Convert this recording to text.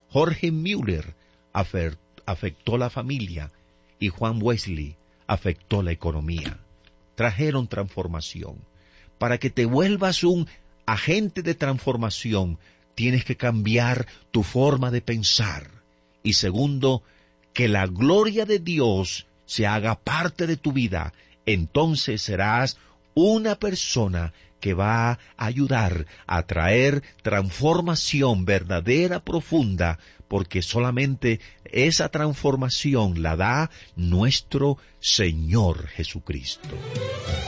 Jorge Müller afectó la familia y Juan Wesley afectó la economía. Trajeron transformación. Para que te vuelvas un agente de transformación, tienes que cambiar tu forma de pensar. Y segundo, que la gloria de Dios se haga parte de tu vida. Entonces serás una persona que va a ayudar a traer transformación verdadera, profunda, porque solamente esa transformación la da nuestro Señor Jesucristo.